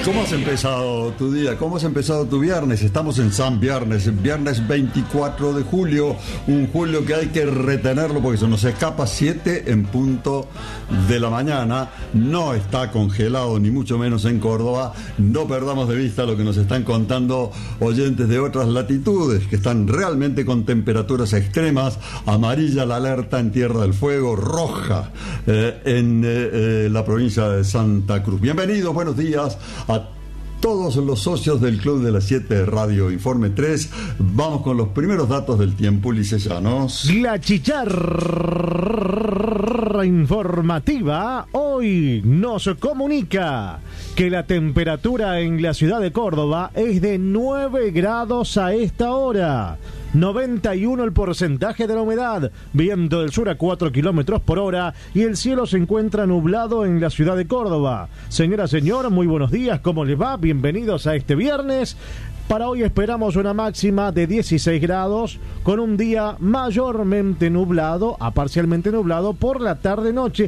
¿Cómo has empezado tu día? ¿Cómo has empezado tu viernes? Estamos en San Viernes, viernes 24 de julio, un julio que hay que retenerlo porque se nos escapa 7 en punto de la mañana. No está congelado, ni mucho menos en Córdoba. No perdamos de vista lo que nos están contando oyentes de otras latitudes, que están realmente con temperaturas extremas. Amarilla la alerta en Tierra del Fuego, roja en la provincia de Santa Cruz. Bienvenidos, buenos días a todos los socios del Club de las 7 de Radio Informe 3. Vamos con los primeros datos del tiempo, Ulises Llanos. La chicharra informativa hoy nos comunica que la temperatura en la ciudad de Córdoba es de 9 grados a esta hora. 91 el porcentaje de la humedad, viento del sur a 4 kilómetros por hora y el cielo se encuentra nublado en la ciudad de Córdoba. Señora, señor, muy buenos días, ¿cómo les va? Bienvenidos a este viernes. Para hoy esperamos una máxima de 16 grados con un día mayormente nublado a parcialmente nublado por la tarde-noche.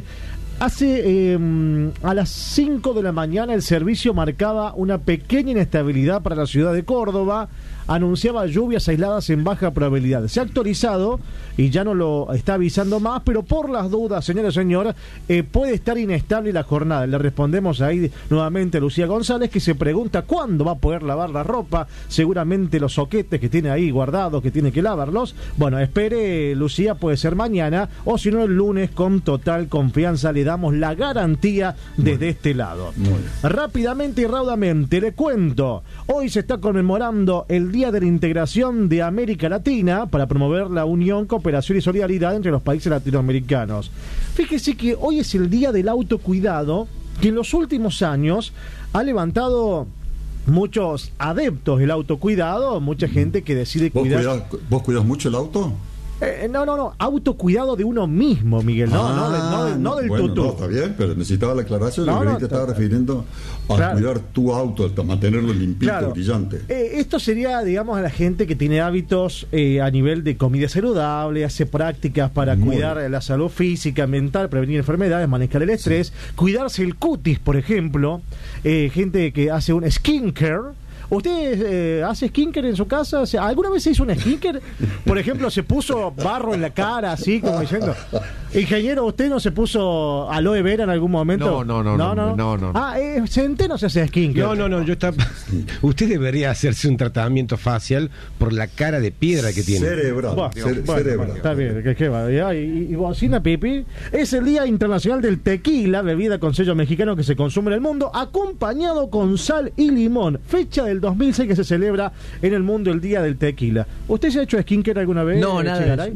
Hace a las 5 de la mañana el servicio marcaba una pequeña inestabilidad para la ciudad de Córdoba, anunciaba lluvias aisladas en baja probabilidad. Se ha actualizado y ya no lo está avisando más, pero por las dudas, señora y señor, puede estar inestable la jornada. Le respondemos ahí nuevamente a Lucía González, que se pregunta cuándo va a poder lavar la ropa, seguramente los soquetes que tiene ahí guardados, que tiene que lavarlos. Bueno, espere, Lucía, puede ser mañana, o si no el lunes, con total confianza le damos la garantía desde este lado. Rápidamente y raudamente le cuento, hoy se está conmemorando el Día de la Integración de América Latina para promover la unión, cooperación y solidaridad entre los países latinoamericanos. Fíjese que hoy es el Día del Autocuidado, que en los últimos años ha levantado muchos adeptos del autocuidado, mucha gente que decide cuidar. ¿Vos cuidás mucho el auto? No, autocuidado de uno mismo, Miguel, no del bueno, tutú. No, está bien, pero necesitaba la aclaración. Yo creí que te estaba refiriendo a cuidar tu auto, a mantenerlo limpito, brillante. Esto sería, digamos, a la gente que tiene hábitos a nivel de comida saludable, hace prácticas para cuidar la salud física, mental, prevenir enfermedades, manejar el estrés, cuidarse el cutis, por ejemplo, gente que hace un skincare. ¿Usted hace skincare en su casa? O sea, ¿alguna vez se hizo un skincare? Por ejemplo, se puso barro en la cara, así como diciendo... Ingeniero, ¿usted no se puso aloe vera en algún momento? No. Centeno se hace skincare. No, usted debería hacerse un tratamiento facial por la cara de piedra que tiene. Cerebral. Está bien, ¿qué va? ¿Y bocina, Pipi? Es el Día Internacional del Tequila, bebida con sello mexicano que se consume en el mundo, acompañado con sal y limón. Fecha del 2006 que se celebra en el mundo el Día del Tequila. ¿Usted se ha hecho skincare alguna vez? No,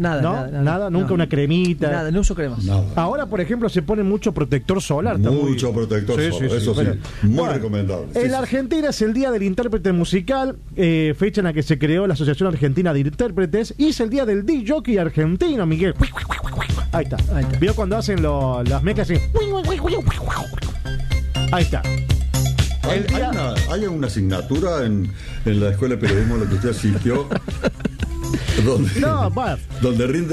nada. Nunca una cremita. Nada, no uso cremas. Nada. Ahora, por ejemplo, se pone mucho protector solar. Mucho protector solar, eso sí. Muy recomendable. En la Argentina es el Día del Intérprete Musical, fecha en la que se creó la Asociación Argentina de Intérpretes, y es el Día del DJ argentino, Miguel. Ahí está. ¿Vio cuando hacen las mezclas así? Ahí está. Hay una asignatura en la Escuela de Periodismo a la que usted asistió donde rinde